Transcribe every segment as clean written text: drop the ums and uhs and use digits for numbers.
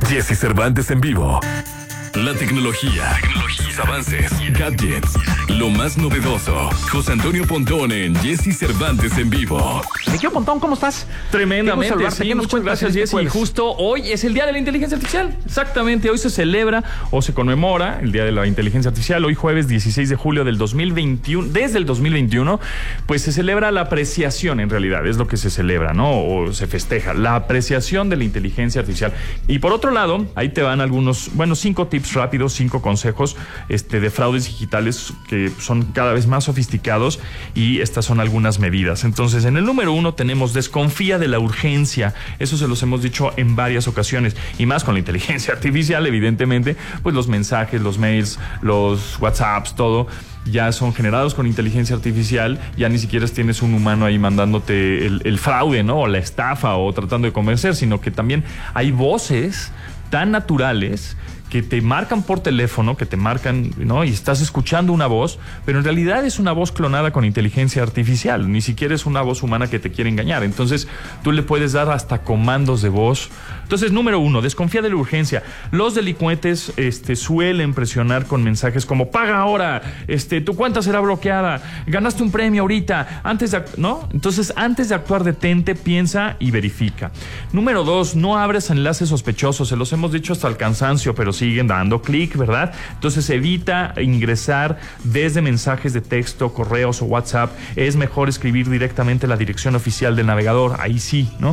Jesse Cervantes en vivo. La tecnología, sus avances, gadgets, lo más novedoso. José Antonio Pontón en Jesse Cervantes en vivo. Señor Pontón, ¿cómo estás? Tremendamente, sí, muchas gracias, Jesse. Y justo hoy es el Día de la Inteligencia Artificial. Exactamente, hoy se celebra o se conmemora el Día de la Inteligencia Artificial. Hoy jueves 16 de julio del 2021, desde el 2021, pues se celebra la apreciación, en realidad, es lo que se celebra, ¿no? O se festeja, la apreciación de la inteligencia artificial. Y por otro lado, ahí te van algunos, 5 tips rápidos, 5 consejos de fraudes digitales que son cada vez más sofisticados, y estas son algunas medidas. Entonces, en el número 1 tenemos desconfía de la urgencia. Eso se los hemos dicho en varias ocasiones, y más con la inteligencia artificial, evidentemente, pues los mensajes, los mails, los WhatsApps, todo ya son generados con inteligencia artificial. Ya ni siquiera tienes un humano ahí mandándote el fraude, ¿no? O la estafa, o tratando de convencer, sino que también hay voces tan naturales que te marcan por teléfono, que te marcan, ¿no? Y estás escuchando una voz, pero en realidad es una voz clonada con inteligencia artificial. Ni siquiera es una voz humana que te quiere engañar. Entonces, tú le puedes dar hasta comandos de voz. Entonces, número 1, desconfía de la urgencia. Los delincuentes suelen presionar con mensajes como: paga ahora, tu cuenta será bloqueada, ganaste un premio ahorita, ¿no? Entonces, antes de actuar, detente, piensa y verifica. Número 2, no abres enlaces sospechosos. Se los hemos dicho hasta el cansancio, pero siguen dando clic, ¿verdad? Entonces, evita ingresar desde mensajes de texto, correos o WhatsApp. Es mejor escribir directamente la dirección oficial del navegador. Ahí sí, ¿no?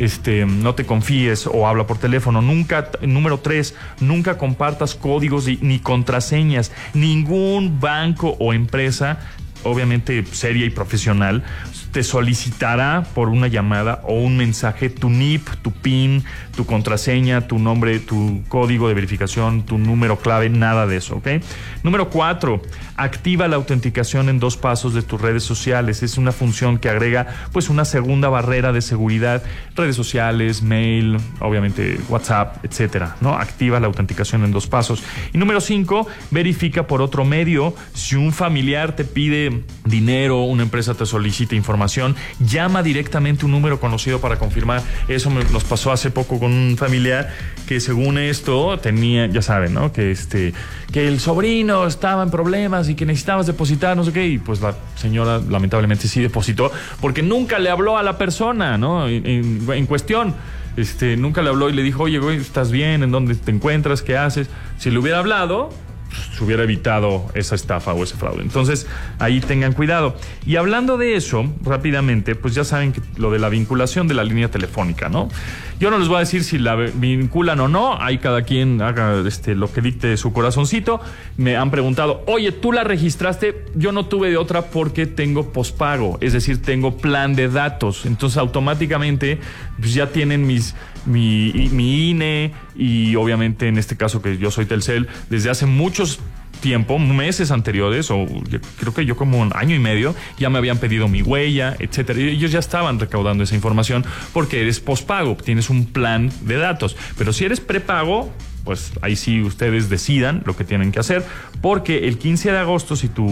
No te confíes o habla por teléfono. Número 3, nunca compartas códigos ni contraseñas. Ningún banco o empresa, obviamente seria y profesional, te solicitará por una llamada o un mensaje tu NIP, tu PIN, tu contraseña, tu nombre, tu código de verificación, tu número clave, nada de eso, ¿ok? Número 4, activa la autenticación en 2 pasos de tus redes sociales. Es una función que agrega pues una segunda barrera de seguridad. Redes sociales, mail, obviamente WhatsApp, etcétera, ¿no? Activa la autenticación en 2 pasos. Y número 5, verifica por otro medio. Si un familiar te pide dinero, una empresa te solicita información, llama directamente un número conocido para confirmar. Eso nos pasó hace poco con un familiar que, según esto, tenía, ya saben, ¿no? Que el sobrino estaba en problemas y que necesitabas depositar, no sé qué, y pues la señora lamentablemente sí depositó porque nunca le habló a la persona, ¿no? En cuestión. Nunca le habló y le dijo: oye, güey, ¿estás bien? ¿En dónde te encuentras? ¿Qué haces? Si le hubiera hablado, se hubiera evitado esa estafa o ese fraude. Entonces, ahí tengan cuidado. Y hablando de eso, rápidamente, pues ya saben que lo de la vinculación de la línea telefónica, ¿no? Yo no les voy a decir si la vinculan o no. Ahí cada quien haga lo que dicte su corazoncito. Me han preguntado: oye, ¿tú la registraste? Yo no tuve de otra porque tengo pospago, es decir, tengo plan de datos. Entonces, automáticamente, pues ya tienen mi INE, y obviamente en este caso, que yo soy Telcel, desde hace muchos tiempo, meses anteriores, o creo que yo como un año y medio, ya me habían pedido mi huella, etcétera. Y ellos ya estaban recaudando esa información porque eres pospago, tienes un plan de datos. Pero si eres prepago, pues ahí sí ustedes decidan lo que tienen que hacer, porque el 15 de agosto, si tu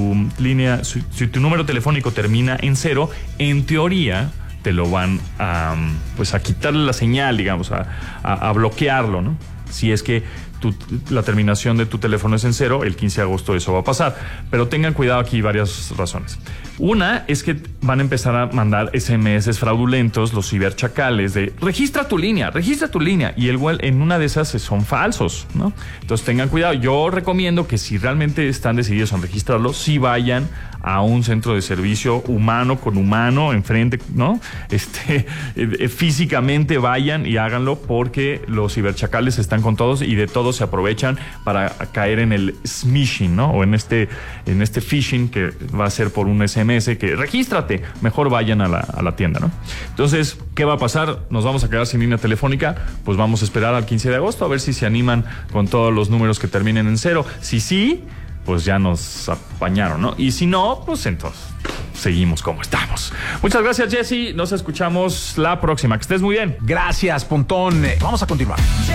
número telefónico termina en 0, en teoría te lo van a quitarle la señal, digamos, a bloquearlo, ¿no? Si es que la terminación de tu teléfono es en 0, el 15 de agosto eso va a pasar. Pero tengan cuidado, aquí varias razones. Una es que van a empezar a mandar SMS fraudulentos, los ciberchacales, de registra tu línea, y en una de esas son falsos, ¿no? Entonces tengan cuidado. Yo recomiendo que si realmente están decididos en registrarlo, sí vayan a un centro de servicio humano con humano enfrente, ¿no? Físicamente vayan y háganlo, porque los ciberchacales están con todos y de todos se aprovechan para caer en el smishing, ¿no? O en este phishing que va a ser por un SMS que regístrate. Mejor vayan a la tienda, ¿no? Entonces, ¿qué va a pasar? ¿Nos vamos a quedar sin línea telefónica? Pues vamos a esperar al 15 de agosto a ver si se animan con todos los números que terminen en 0. Si sí, pues ya nos apañaron, ¿no? Y si no, pues entonces seguimos como estamos. Muchas gracias, Jesse. Nos escuchamos la próxima. Que estés muy bien. Gracias, Pontón. Vamos a continuar.